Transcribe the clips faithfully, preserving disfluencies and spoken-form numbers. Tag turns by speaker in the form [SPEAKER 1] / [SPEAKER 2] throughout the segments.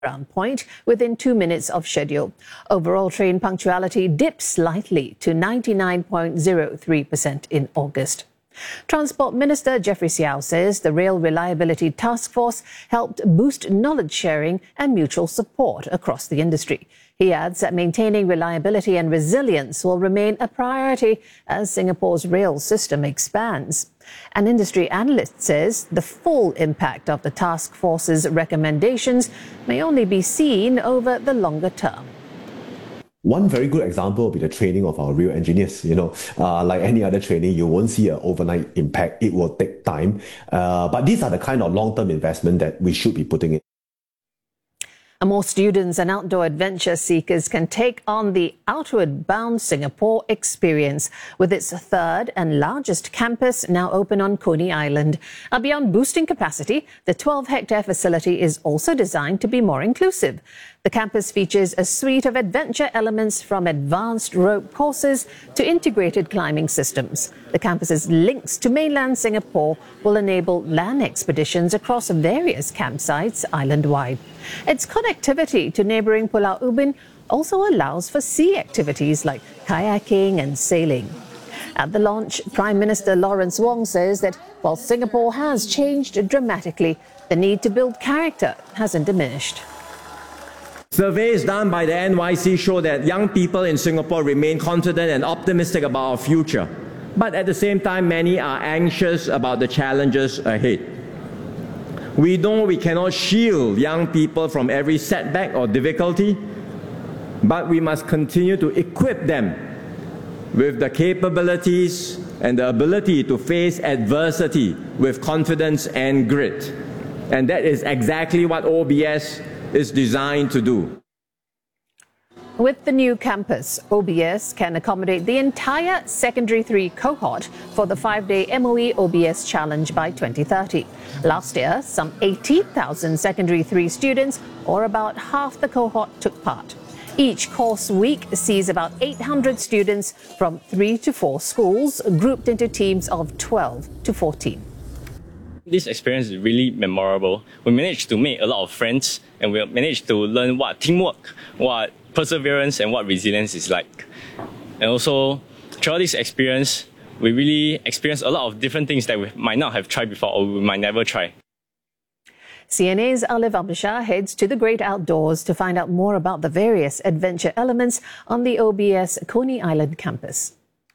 [SPEAKER 1] Ground point within two minutes of schedule. Overall train punctuality dipped slightly to ninety-nine point zero three percent in August. Transport Minister Jeffrey Siao says the Rail Reliability Task Force helped boost knowledge sharing and mutual support across the industry. He adds that maintaining reliability and resilience will remain a priority as Singapore's rail system expands. An industry analyst says the full impact of the task force's recommendations may only be seen over the longer term.
[SPEAKER 2] One very good example will be the training of our rail engineers. You know, uh, like any other training, you won't see an overnight impact. It will take time. Uh, but these are the kind of long-term investment that we should be putting in.
[SPEAKER 1] More students and outdoor adventure seekers can take on the Outward Bound Singapore experience with its third and largest campus now open on Coney Island. Uh, beyond boosting capacity, the twelve hectare facility is also designed to be more inclusive. The campus features a suite of adventure elements from advanced rope courses to integrated climbing systems. The campus's links to mainland Singapore will enable land expeditions across various campsites island-wide. Its connectivity to neighbouring Pulau Ubin also allows for sea activities like kayaking and sailing. At the launch, Prime Minister Lawrence Wong says that while Singapore has changed dramatically, the need to build character hasn't diminished.
[SPEAKER 3] Surveys done by the N Y C show that young people in Singapore remain confident and optimistic about our future. But at the same time, many are anxious about the challenges ahead. We know we cannot shield young people from every setback or difficulty, but we must continue to equip them with the capabilities and the ability to face adversity with confidence and grit. And that is exactly what O B S is designed to do.
[SPEAKER 1] With the new campus, O B S can accommodate the entire Secondary three cohort for the five-day M O E O B S Challenge by twenty thirty. Last year, some eighty thousand Secondary three students, or about half the cohort, took part. Each course week sees about eight hundred students from three to four schools grouped into teams of twelve to fourteen.
[SPEAKER 4] This experience is really memorable. We managed to make a lot of friends and we managed to learn what teamwork, what perseverance and what resilience is like. And also, throughout this experience, we really experienced a lot of different things that we might not have tried before or we might never try.
[SPEAKER 1] C N A's Alif Abdulshah heads to the great outdoors to find out more about the various adventure elements on the O B S Coney Island campus.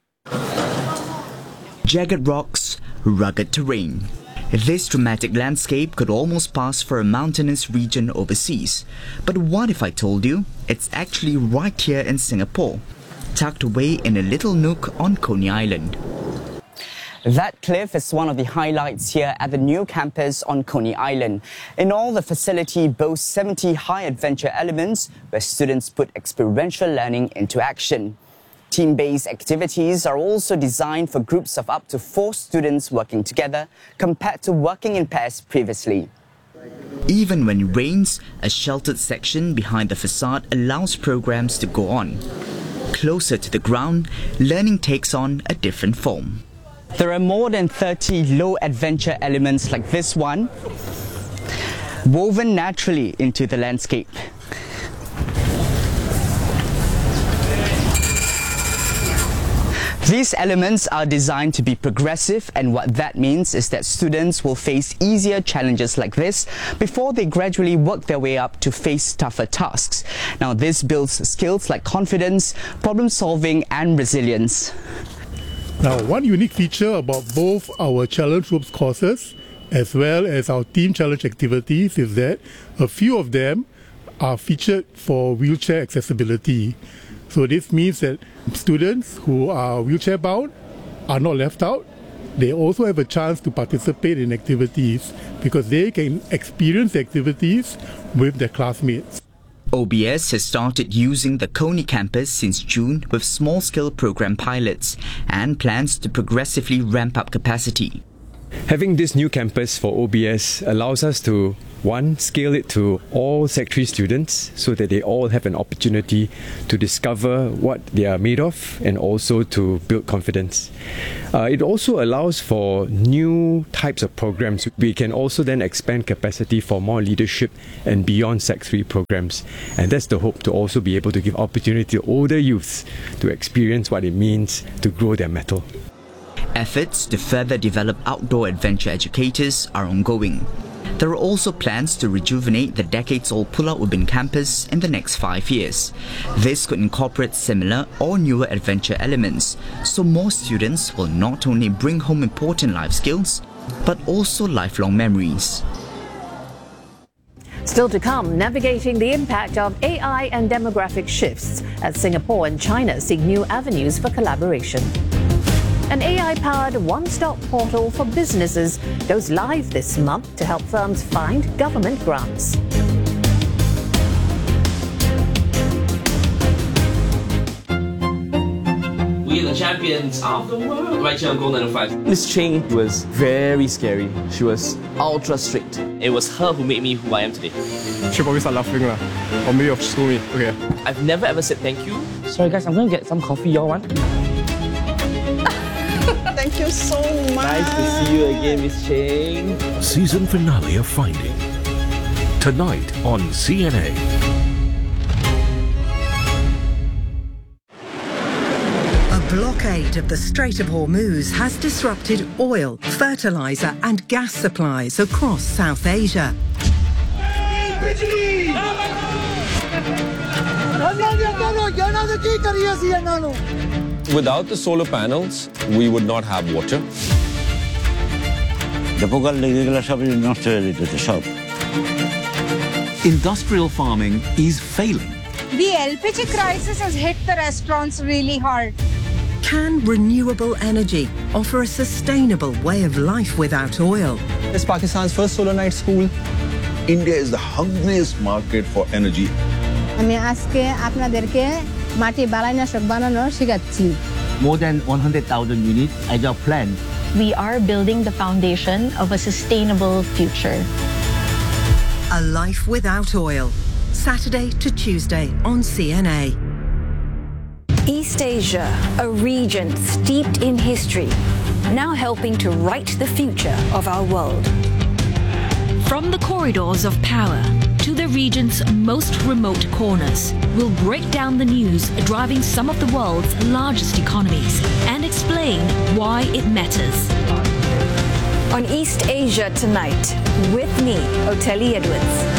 [SPEAKER 5] Jagged rocks, rugged terrain. This dramatic landscape could almost pass for a mountainous region overseas. But what if I told you it's actually right here in Singapore, tucked away in a little nook on Coney Island?
[SPEAKER 6] That cliff is one of the highlights here at the new campus on Coney Island. In all, the facility boasts seventy high-adventure elements where students put experiential learning into action. Team-based activities are also designed for groups of up to four students working together, compared to working in pairs previously.
[SPEAKER 5] Even when it rains, a sheltered section behind the facade allows programs to go on. Closer to the ground, learning takes on a different form.
[SPEAKER 6] There are more than thirty low-adventure elements like this one, woven naturally into the landscape. These elements are designed to be progressive, and what that means is that students will face easier challenges like this before they gradually work their way up to face tougher tasks. Now, this builds skills like confidence, problem solving and resilience.
[SPEAKER 7] Now, one unique feature about both our Challenge Ropes courses as well as our Team Challenge activities is that a few of them are featured for wheelchair accessibility. So this means that students who are wheelchair bound are not left out. They also have a chance to participate in activities because they can experience the activities with their classmates.
[SPEAKER 5] O B S has started using the Coney campus since June with small-scale program pilots and plans to progressively ramp up capacity.
[SPEAKER 8] Having this new campus for O B S allows us to, one, scale it to all Sec three students so that they all have an opportunity to discover what they are made of and also to build confidence. Uh, it also allows for new types of programs. We can also then expand capacity for more leadership and beyond Sec three programs. And that's the hope, to also be able to give opportunity to older youths to experience what it means to grow their mettle.
[SPEAKER 5] Efforts to further develop outdoor adventure educators are ongoing. There are also plans to rejuvenate the decades-old Pulau Ubin campus in the next five years. This could incorporate similar or newer adventure elements, so more students will not only bring home important life skills, but also lifelong memories.
[SPEAKER 1] Still to come, navigating the impact of A I and demographic shifts as Singapore and China seek new avenues for collaboration. An A I-powered one-stop portal for businesses goes live this month to help firms find government grants.
[SPEAKER 9] We are the champions of the world. Right here on Gold nine oh five. Miss Ching was very scary. She was ultra strict. It was her who made me who I am today.
[SPEAKER 10] She'll probably start laughing lah. Or maybe you'll school me. Okay.
[SPEAKER 9] I've never ever said thank you. Sorry guys, I'm going to get some coffee. Y'all want?
[SPEAKER 11] Thank you so much.
[SPEAKER 9] Nice to see you again, Miss Ching.
[SPEAKER 12] Season finale of Finding. Tonight on C N A.
[SPEAKER 13] A blockade of the Strait of Hormuz has disrupted oil, fertilizer and gas supplies across South Asia.
[SPEAKER 14] Without the solar panels, we would not have water.
[SPEAKER 15] Industrial farming is failing.
[SPEAKER 16] The L P G crisis has hit the restaurants really hard.
[SPEAKER 13] Can renewable energy offer a sustainable way of life without oil?
[SPEAKER 17] It's Pakistan's first solar night school.
[SPEAKER 18] India is the hungriest market for energy.
[SPEAKER 19] More than one hundred thousand units as our plan.
[SPEAKER 20] We are building the foundation of a sustainable future.
[SPEAKER 13] A life without oil. Saturday to Tuesday on C N A.
[SPEAKER 21] East Asia, a region steeped in history, now helping to write the future of our world.
[SPEAKER 22] From the corridors of power to the region's most remote corners, we'll break down the news driving some of the world's largest economies and explain why it matters.
[SPEAKER 21] On East Asia Tonight, with me, Oteli Edwards.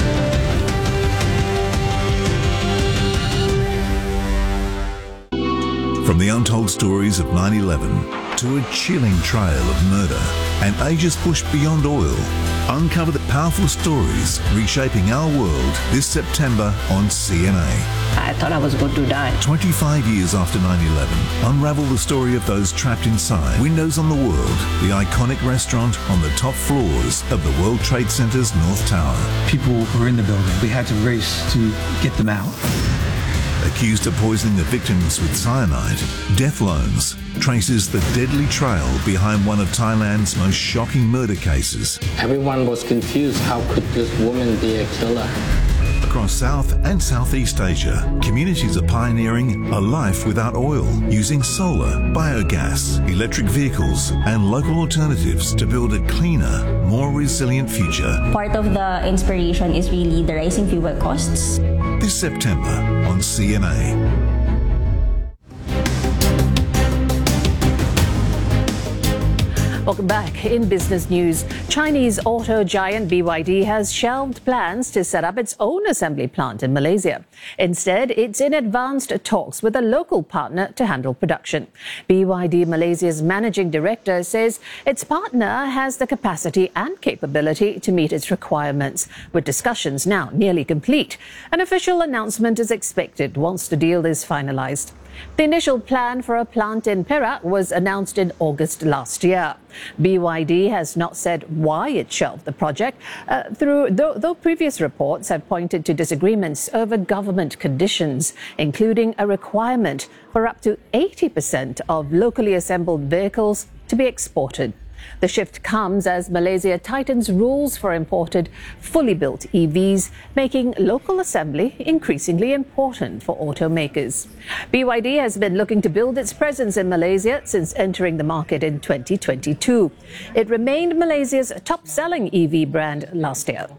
[SPEAKER 23] From the untold stories of nine eleven to a chilling trail of murder and ages pushed beyond oil, uncover the powerful stories reshaping our world this September on C N A.
[SPEAKER 21] I thought I was going to die.
[SPEAKER 23] twenty-five years after nine eleven, unravel the story of those trapped inside Windows on the World, the iconic restaurant on the top floors of the World Trade Center's North Tower.
[SPEAKER 24] People were in the building. We had to race to get them out.
[SPEAKER 23] Accused of poisoning the victims with cyanide, Death Loans traces the deadly trail behind one of Thailand's most shocking murder cases.
[SPEAKER 25] Everyone was confused. How could this woman be a killer?
[SPEAKER 23] Across South and Southeast Asia, communities are pioneering a life without oil, using solar, biogas, electric vehicles, and local alternatives to build a cleaner, more resilient future.
[SPEAKER 26] Part of the inspiration is really the rising fuel costs.
[SPEAKER 23] This September on C N A.
[SPEAKER 1] Welcome back. In business news, Chinese auto giant B Y D has shelved plans to set up its own assembly plant in Malaysia. Instead, it's in advanced talks with a local partner to handle production. B Y D Malaysia's managing director says its partner has the capacity and capability to meet its requirements, with discussions now nearly complete. An official announcement is expected once the deal is finalized. The initial plan for a plant in Perak was announced in August last year. B Y D has not said why it shelved the project, uh, through, though, though previous reports have pointed to disagreements over government conditions, including a requirement for up to eighty percent of locally assembled vehicles to be exported. The shift comes as Malaysia tightens rules for imported, fully built E Vs, making local assembly increasingly important for automakers. B Y D has been looking to build its presence in Malaysia since entering the market in twenty twenty-two. It remained Malaysia's top-selling E V brand last year.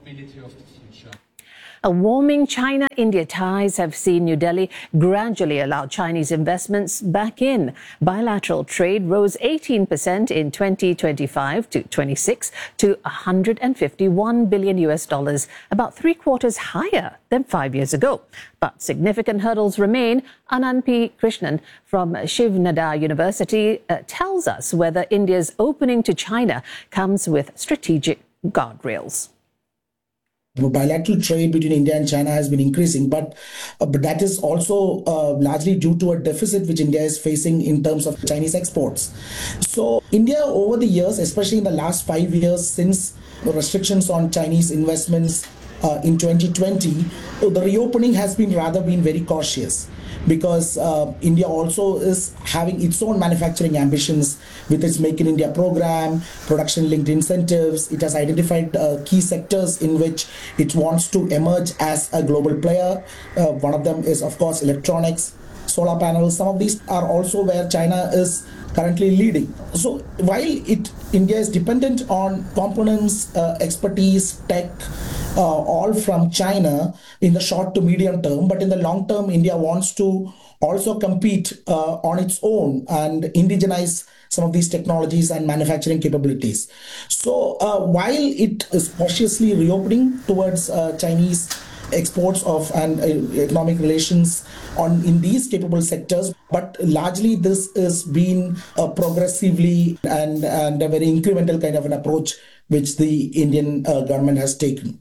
[SPEAKER 1] A warming China-India ties have seen New Delhi gradually allow Chinese investments back in. Bilateral trade rose eighteen percent in twenty twenty-five to twenty-six to one hundred fifty-one billion U S dollars, about three quarters higher than five years ago. But significant hurdles remain. Anand P. Krishnan from Shiv Nadar University uh, tells us whether India's opening to China comes with strategic guardrails.
[SPEAKER 2] Bilateral trade between India and China has been increasing, but, uh, but that is also uh, largely due to a deficit which India is facing in terms of Chinese exports. So India over the years, especially in the last five years since the restrictions on Chinese investments uh, in twenty twenty, the reopening has been rather been very cautious, because uh, India also is having its own manufacturing ambitions with its Make in India program, production-linked incentives. It has identified uh, key sectors in which it wants to emerge as a global player. Uh, one of them is, of course, electronics, solar panels. Some of these are also where China is currently leading. So while it India is dependent on components, uh, expertise, tech, uh, all from China in the short to medium term, but in the long term, India wants to also compete uh, on its own and indigenize some of these technologies and manufacturing capabilities. So uh, while it is cautiously reopening towards uh, Chinese exports of and uh, economic relations on in these capable sectors, but largely this is been a progressively and, and a very incremental kind of an approach which the Indian uh, government has taken.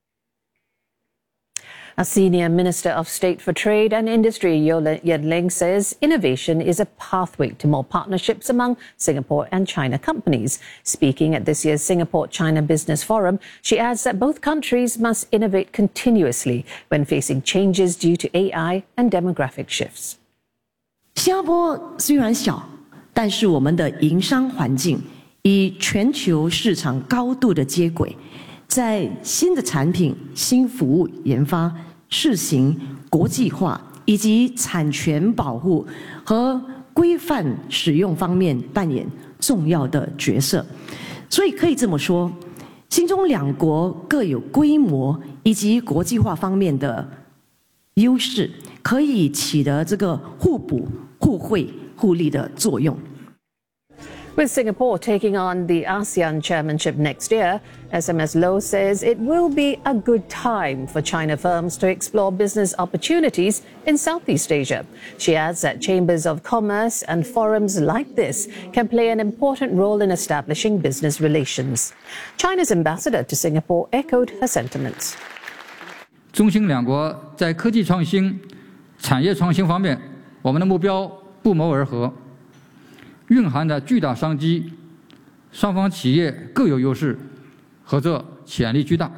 [SPEAKER 1] A senior Minister of State for Trade and Industry, Yeo Yen Ling, says innovation is a pathway to more partnerships among Singapore and China companies. Speaking at this year's Singapore-China Business Forum, she adds that both countries must innovate continuously when facing changes due to A I and demographic shifts.
[SPEAKER 3] 新加坡虽然小，但是我们的营商环境与全球市场高度的接轨。 在新的产品、新服务研发、试行、国际化以及产权保护和规范使用方面扮演重要的角色。所以可以这么说，新中两国各有规模以及国际化方面的优势，可以起得这个互补、互惠、互利的作用。
[SPEAKER 1] With Singapore taking on the ASEAN chairmanship next year, S M S Low says it will be a good time for China firms to explore business opportunities in Southeast Asia. She adds that chambers of commerce and forums like this can play an important role in establishing business relations. China's ambassador to Singapore echoed her sentiments.
[SPEAKER 4] 中兴两国在科技创新、产业创新方面，我们的目标不谋而合。 蕴含的巨大商机，双方企业各有优势，合作潜力巨大。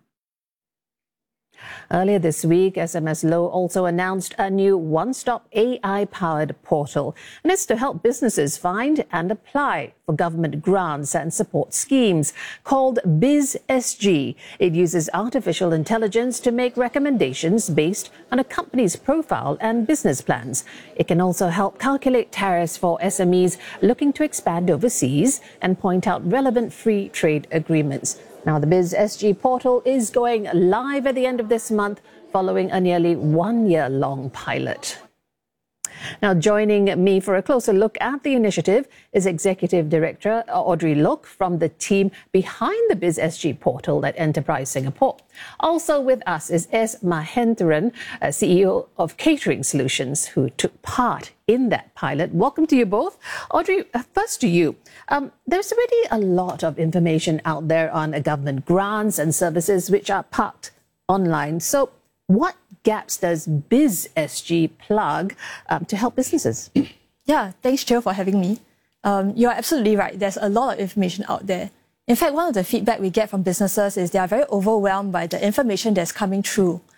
[SPEAKER 1] Earlier this week, S M S Low also announced a new one-stop A I-powered portal, and it's to help businesses find and apply for government grants and support schemes. Called BizSG, it uses artificial intelligence to make recommendations based on a company's profile and business plans. It can also help calculate tariffs for S M Es looking to expand overseas and point out relevant free trade agreements. Now, the BizSG portal is going live at the end of this month following a nearly one-year-long pilot. Now, joining me for a closer look at the initiative is Executive Director Audrey Look from the team behind the BizSG portal at Enterprise Singapore. Also with us is S. Mahendran, uh, C E O of Catering Solutions, who took part in that pilot. Welcome to you both. Audrey, uh, first to you. Um, there's already a lot of information out there on uh, government grants and services which are parked online. So what gaps does BizSG plug um, to help businesses?
[SPEAKER 6] Yeah, thanks, Jill, for having me. Um, you're absolutely right. There's a lot of information out there. In fact, one of the feedback we get from businesses is they are very overwhelmed by the information that's coming through.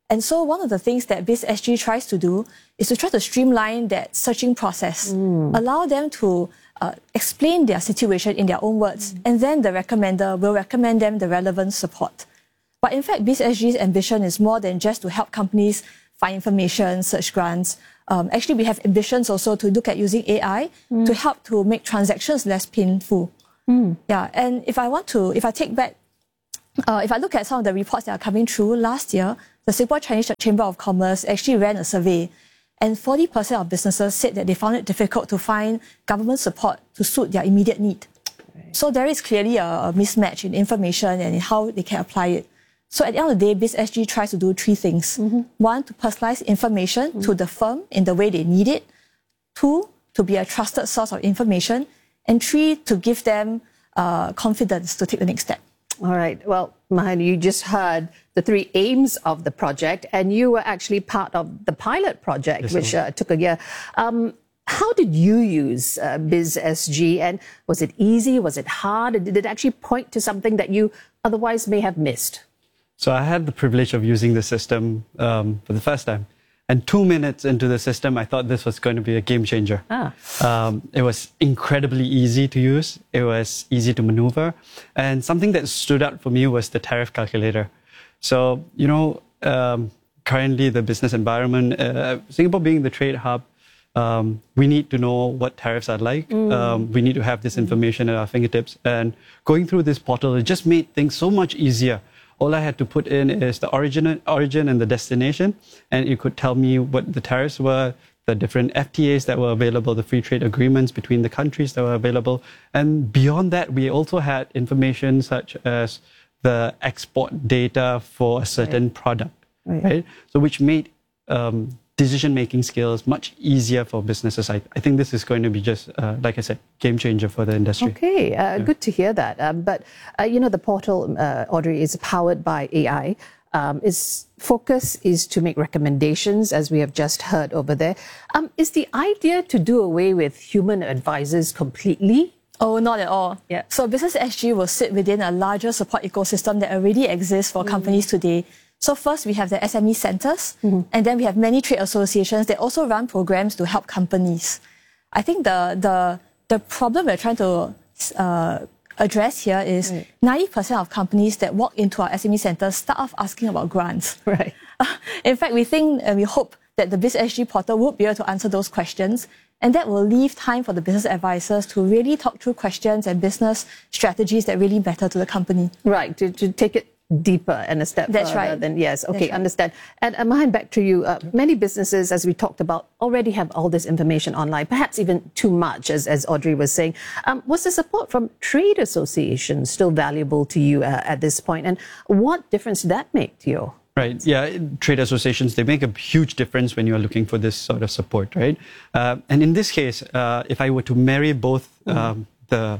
[SPEAKER 6] And so one of the things that BizSG tries to do is to try to streamline that searching process, mm. allow them to uh, explain their situation in their own words, mm. and then the recommender will recommend them the relevant support. But in fact, BizSG's ambition is more than just to help companies find information, search grants. Um, actually, we have ambitions also to look at using A I mm. to help to make transactions less painful. Mm. Yeah, and if I want to, if I take back, uh, if I look at some of the reports that are coming through last year, the Singapore Chinese Chamber of Commerce actually ran a survey, and forty percent of businesses said that they found it difficult to find government support to suit their immediate need. Right. So there is clearly a, a mismatch in information and in how they can apply it. So at the end of the day, BizSG tries to do three things. Mm-hmm. One, to personalize information mm-hmm. to the firm in the way they need it. Two, to be a trusted source of information. And three, to give them uh, confidence to take the next step.
[SPEAKER 1] All right. Well, Mahan, you just heard the three aims of the project, and you were actually part of the pilot project, yes, which uh, took a year. Um, how did you use uh, BizSG, and was it easy? Was it hard? Did it actually point to something that you otherwise may have missed?
[SPEAKER 5] So I had the privilege of using the system um, for the first time. And two minutes into the system, I thought this was going to be a game changer. Ah. Um, it was incredibly easy to use. It was easy to maneuver. And something that stood out for me was the tariff calculator. So, you know, um, currently the business environment, uh, Singapore being the trade hub, um, we need to know what tariffs are like. Mm. Um, we need to have this information at our fingertips. And going through this portal, it just made things so much easier. All I had to put in is the origin, origin and the destination, and it could tell me what the tariffs were, the different F T As that were available, the free trade agreements between the countries that were available. And beyond that, we also had information such as the export data for a certain right. product, right. right? So which made um, decision-making skills much easier for businesses. I, I think this is going to be just, uh, like I said, game changer for the industry.
[SPEAKER 1] Okay, uh, yeah. Good to hear that. Um, but, uh, you know, the portal, uh, Audrey, is powered by A I. Um, its focus is to make recommendations, as we have just heard over there. Um, is the idea to do away with human advisors completely?
[SPEAKER 6] Oh, not at all. Yeah. So BizSG will sit within a larger support ecosystem that already exists for mm. companies today. So first, we have the S M E centers, mm-hmm. and then we have many trade associations that also run programs to help companies. I think the the the problem we're trying to uh, address here is right. ninety percent of companies that walk into our S M E centers start off asking about grants.
[SPEAKER 1] Right.
[SPEAKER 6] In fact, we think and we hope that the BizSG portal will be able to answer those questions, and that will leave time for the business advisors to really talk through questions and business strategies that really matter to the company.
[SPEAKER 1] Right, to, to take it deeper and a step
[SPEAKER 6] That's
[SPEAKER 1] further
[SPEAKER 6] right.
[SPEAKER 1] than, yes, okay,
[SPEAKER 6] That's right.
[SPEAKER 1] understand. And uh, Mahan, back to you. Uh, many businesses, as we talked about, already have all this information online, perhaps even too much, as, as Audrey was saying. Um, was the support from trade associations still valuable to you uh, at this point? And what difference did that make to you?
[SPEAKER 5] Right. Yeah. Trade associations, they make a huge difference when you are looking for this sort of support, right? Uh, and in this case, uh, if I were to marry both um, mm-hmm. the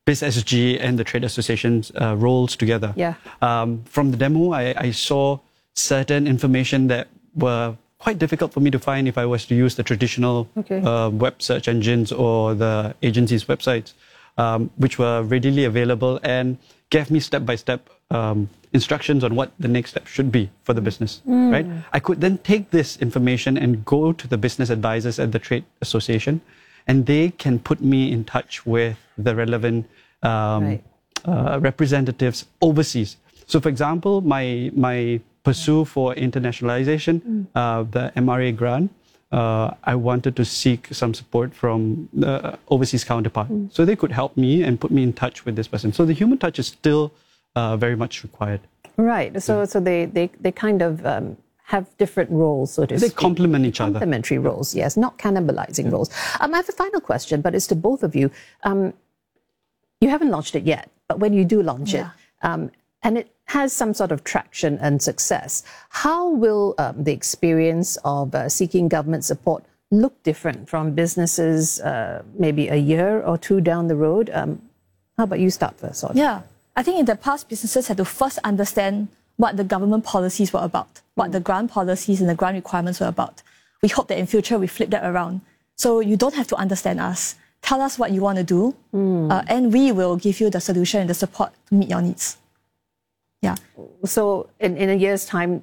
[SPEAKER 5] BizSG and the trade associations uh, roles together.
[SPEAKER 1] Yeah.
[SPEAKER 5] Um, from the demo, I, I saw certain information that were quite difficult for me to find if I was to use the traditional okay. uh, web search engines or the agency's websites, um, which were readily available and gave me step-by-step um, instructions on what the next step should be for the business, mm. right? I could then take this information and go to the business advisors at the trade association, and they can put me in touch with the relevant um, right. uh, representatives overseas. So, for example, my my pursue for internationalization, mm. uh, the M R A grant, uh, I wanted to seek some support from the overseas counterpart. Mm. So they could help me and put me in touch with this person. So the human touch is still uh, very much required.
[SPEAKER 1] Right. So, yeah. so they, they, they kind of... Um, have different roles, so to
[SPEAKER 5] They
[SPEAKER 1] speak.
[SPEAKER 5] complement each other.
[SPEAKER 1] Complementary roles, yes, not cannibalizing yeah. roles. Um, I have a final question, but it's to both of you. Um, you haven't launched it yet, but when you do launch yeah. it, um, and it has some sort of traction and success, how will um, the experience of uh, seeking government support look different from businesses uh, maybe a year or two down the road? Um, how about you start first, Audrey?
[SPEAKER 6] Yeah, I think in the past, businesses had to first understand what the government policies were about, what mm. the grant policies and the grant requirements were about. We hope that in future we flip that around. So you don't have to understand us. Tell us what you want to do, mm. uh, and we will give you the solution and the support to meet your needs. Yeah.
[SPEAKER 1] So in, in a year's time,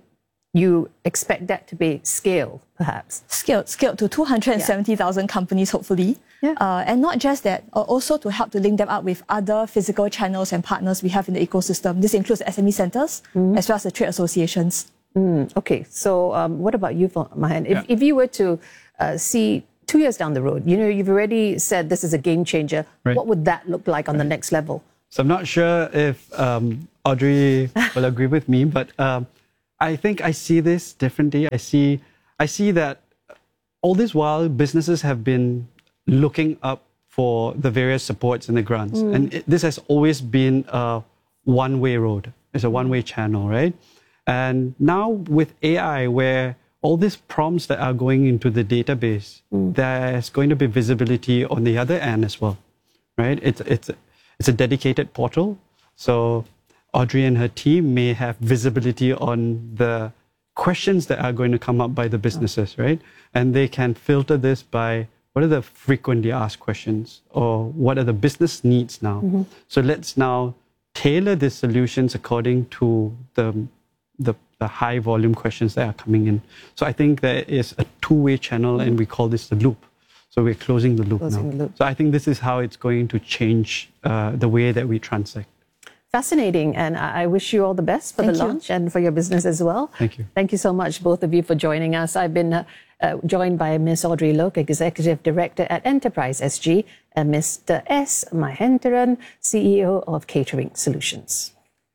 [SPEAKER 1] you expect that to be scaled, perhaps?
[SPEAKER 6] Scaled, scaled to two hundred seventy thousand yeah. companies, hopefully. Yeah. Uh, and not just that, uh, also to help to link them up with other physical channels and partners we have in the ecosystem. This includes S M E centers, mm. as well as the trade associations.
[SPEAKER 1] Mm, okay, so um, what about you, Mahen? If, yeah. if you were to uh, see two years down the road, you know, you've already said this is a game changer. Right. What would that look like on right. the next level?
[SPEAKER 5] So I'm not sure if um, Audrey will agree with me, but um, I think I see this differently. I see, I see that all this while businesses have been looking up for the various supports and the grants. Mm. And it, this has always been a one-way road. It's a one-way channel, right? And now with A I, where all these prompts that are going into the database, mm. there's going to be visibility on the other end as well, right? It's, it's, it's a dedicated portal. So Audrey and her team may have visibility on the questions that are going to come up by the businesses, oh. right? And they can filter this by what are the frequently asked questions, or what are the business needs now? Mm-hmm. So let's now tailor the solutions according to the, the, the high volume questions that are coming in. So I think there is a two-way channel, mm-hmm. and we call this the loop. So we're closing the loop closing now. The loop. So I think this is how it's going to change uh, the way that we transact.
[SPEAKER 1] Fascinating, and I wish you all the best for Thank the launch you. and for your business as well.
[SPEAKER 5] Thank you.
[SPEAKER 1] Thank you so much, both of you, for joining us. I've been uh, uh, joined by Miss Audrey Loke, Executive Director at Enterprise S G, and Mister S. Mahentheran, C E O of Catering Solutions.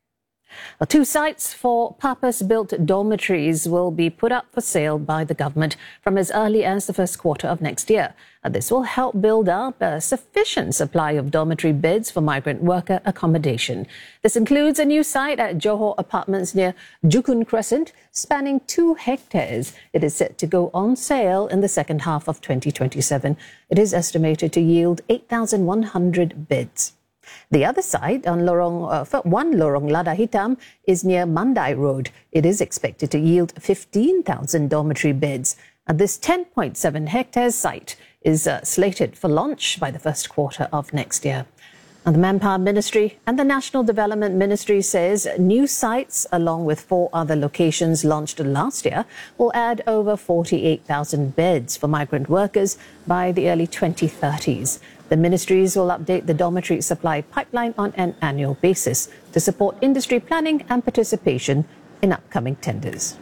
[SPEAKER 1] Well, two sites for purpose-built dormitories will be put up for sale by the government from as early as the first quarter of next year. This will help build up a sufficient supply of dormitory beds for migrant worker accommodation. This includes a new site at Johor Apartments near Jukun Crescent, spanning two hectares. It is set to go on sale in the second half of twenty twenty-seven. It is estimated to yield eight thousand one hundred beds. The other side, on Lorong, uh, one Lorong Lada Hitam, is near Mandai Road. It is expected to yield fifteen thousand dormitory beds. And this ten point seven hectares site is uh, slated for launch by the first quarter of next year. And the Manpower Ministry and the National Development Ministry says new sites, along with four other locations launched last year, will add over forty-eight thousand beds for migrant workers by the early twenty thirties. The ministries will update the dormitory supply pipeline on an annual basis to support industry planning and participation in upcoming tenders.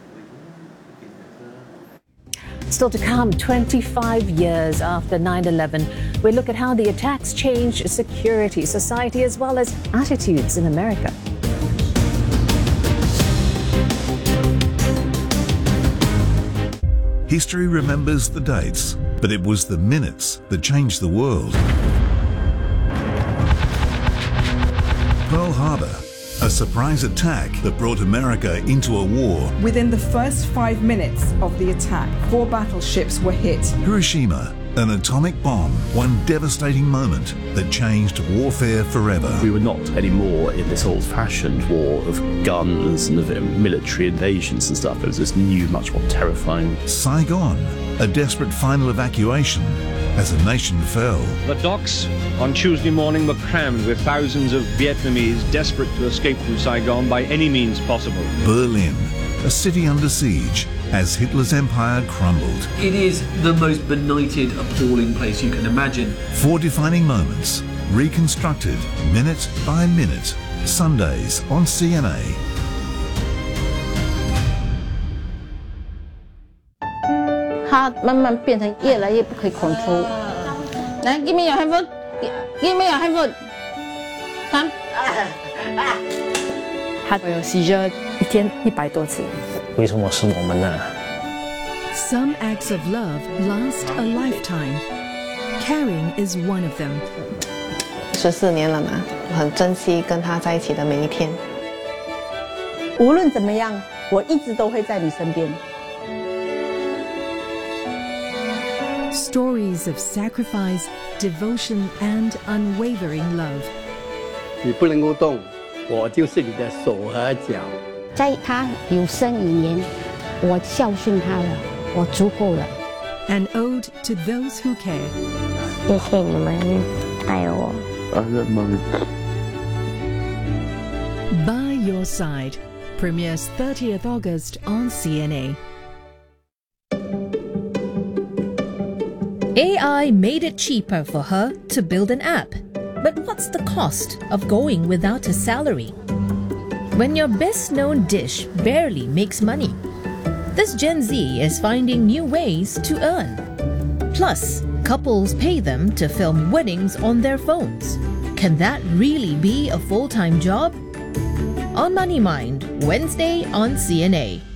[SPEAKER 1] Still to come, twenty-five years after nine eleven, we look at how the attacks changed security, society, as well as attitudes in America.
[SPEAKER 23] History remembers the dates, but it was the minutes that changed the world. Pearl Harbor, a surprise attack that brought America into a war.
[SPEAKER 7] Within the first five minutes of the attack, four battleships were hit.
[SPEAKER 23] Hiroshima, an atomic bomb, one devastating moment that changed warfare forever.
[SPEAKER 8] We were not anymore in this old-fashioned war of guns and of military invasions and stuff. It was this new, much more terrifying.
[SPEAKER 23] Saigon, a desperate final evacuation as a nation fell.
[SPEAKER 9] The docks on Tuesday morning were crammed with thousands of Vietnamese desperate to escape from Saigon by any means possible.
[SPEAKER 23] Berlin, a city under siege as Hitler's empire crumbled.
[SPEAKER 10] It is the most benighted, appalling place you can imagine.
[SPEAKER 23] Four defining moments, reconstructed minute by minute. Sundays on C N A.
[SPEAKER 11] 它慢慢变成越来越不可以 control。来 ，give me your handphone， give me your handphone。看，
[SPEAKER 6] 它有 seizure 一天一百多次。
[SPEAKER 12] 为什么是我们呢？
[SPEAKER 27] Some acts of love last a lifetime. Caring is one of them.
[SPEAKER 28] 十四年了嘛，我很珍惜跟他在一起的每一天。
[SPEAKER 11] 无论怎么样，我一直都会在你身边。
[SPEAKER 27] Stories of sacrifice, devotion, and unwavering love.
[SPEAKER 29] 你不能够动，我就是你的手和脚。
[SPEAKER 11] 在他有生以年，我孝顺他了，我足够了。
[SPEAKER 27] An ode to those who care.
[SPEAKER 11] 谢谢你们爱我。
[SPEAKER 27] By your side, Premieres thirtieth August on C N A.
[SPEAKER 13] A I made it cheaper for her to build an app. But what's the cost of going without a salary? When your best-known dish barely makes money, this Gen Z is finding new ways to earn. Plus, couples pay them to film weddings on their phones. Can that really be a full-time job? On Money Mind, Wednesday on C N A.